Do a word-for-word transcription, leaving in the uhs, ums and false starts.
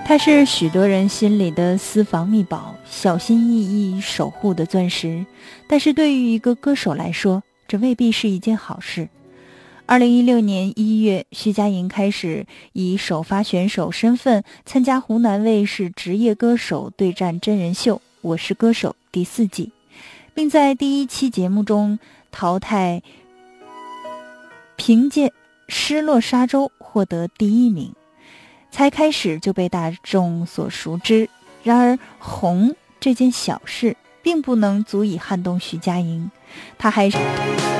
它是许多人心里的私房秘宝，小心翼翼守护的钻石。但是对于一个歌手来说，这未必是一件好事。二零一六年一月，徐佳莹开始以首发选手身份参加湖南卫视职业歌手对战真人秀《我是歌手》第四季，并在第一期节目中淘汰，凭借《失落沙洲》获得第一名，才开始就被大众所熟知。然而红这件小事并不能足以撼动徐佳莹，她还是